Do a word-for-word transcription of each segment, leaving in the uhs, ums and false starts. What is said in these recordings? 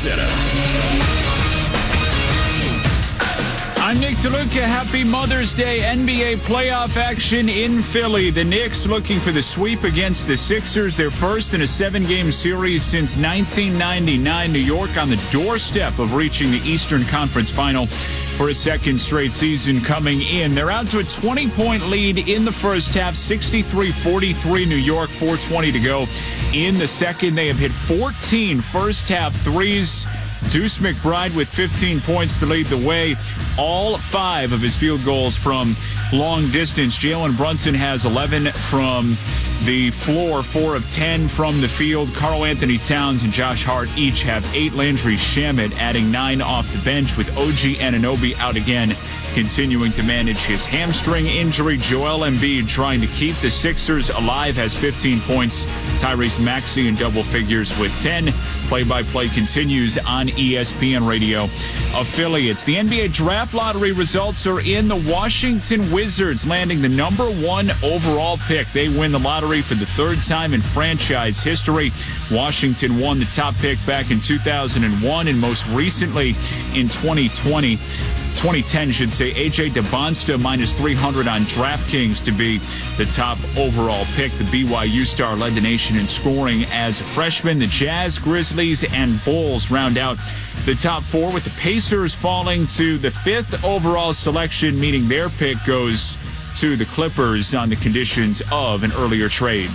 Center. I'm Nick DeLuca. Happy Mother's Day. N B A playoff action in Philly. The Knicks looking for the sweep against the Sixers, their first in a seven-game series since nineteen ninety-nine. New York on the doorstep of reaching the Eastern Conference Final for a second straight season coming in. They're out to a twenty-point lead in the first half, sixty-three forty-three New York, four twenty to go. In the second, they have hit fourteen first-half threes. Deuce McBride with fifteen points to lead the way. All five of his field goals from long distance. Jalen Brunson has eleven from the floor, four of ten from the field. Karl Anthony Towns and Josh Hart each have eight. Landry Shamet adding nine off the bench, with O G Anunoby out again, continuing to manage his hamstring injury. Joel Embiid trying to keep the Sixers alive, has fifteen points. Tyrese Maxey in double figures with ten. Play-by-play continues on E S P N Radio affiliates. The N B A draft lottery results are in. The Washington Wizards landing the number one overall pick. They win the lottery for the third time in franchise history. Washington won the top pick back in two thousand one and most recently in twenty twenty. twenty ten, should say. A J DeBonsta minus three hundred on DraftKings to be the top overall pick. The B Y U star led the nation in scoring as a freshman. The Jazz, Grizzlies, and Bulls round out the top four, with the Pacers falling to the fifth overall selection, meaning their pick goes to the Clippers on the conditions of an earlier trade.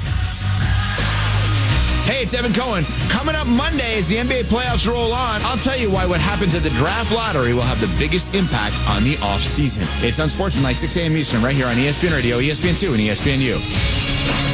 Hey, it's Evan Cohen. Coming up Monday as the N B A playoffs roll on, I'll tell you why what happens at the draft lottery will have the biggest impact on the offseason. It's on Sports Night, six a.m. Eastern, right here on E S P N Radio, E S P N two, and E S P N U.